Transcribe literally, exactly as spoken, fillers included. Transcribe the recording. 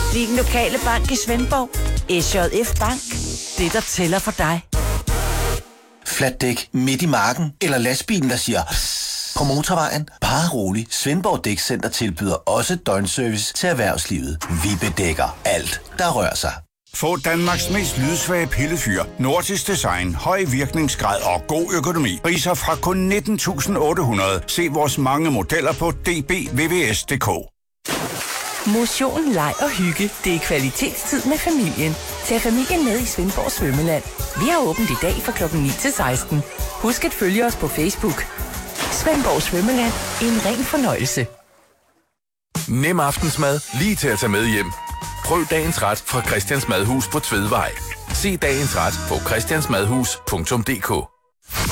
Din lokale bank i Svendborg. S J F Bank. Det, der tæller for dig. Flatdæk midt i marken, eller lastbilen, der siger psst på motorvejen. Bare rolig. Svendborg Dækcenter tilbyder også døgnservice til erhvervslivet. Vi bedækker alt, der rører sig. Få Danmarks mest lydsvage pillefyr, Nordisk Design, høj virkningsgrad og god økonomi. Priser fra kun nitten tusind otte hundrede. Se vores mange modeller på d b v v s punktum d k. Motion, leg og hygge. Det er kvalitetstid med familien. Tag familien med i Svendborg Svømmeland. Vi har åbent i dag fra klokken ni til seksten. Husk at følge os på Facebook. Svendborg Svømmeland. En ren fornøjelse. Nem aftensmad lige til at tage med hjem. Prøv dagens ret fra Christians Madhus på Tvedvej. Se dagens ret på christiansmadhus punktum d k.